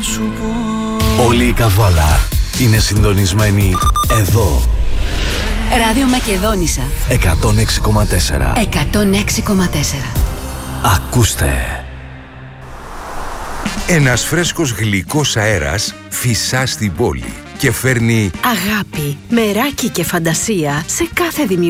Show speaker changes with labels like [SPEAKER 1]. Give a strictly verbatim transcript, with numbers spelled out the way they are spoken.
[SPEAKER 1] σου πω.
[SPEAKER 2] Όλη η Καβάλα είναι συντονισμένη εδώ.
[SPEAKER 3] Ράδιο Μακεδόνισσα
[SPEAKER 2] εκατόν έξι κόμμα τέσσερα.
[SPEAKER 3] εκατόν έξι κόμμα τέσσερα.
[SPEAKER 2] Ακούστε.
[SPEAKER 4] Ένας φρέσκος γλυκός αέρας φυσά στην πόλη και φέρνει
[SPEAKER 5] αγάπη, μεράκι και φαντασία σε κάθε δημιουργία.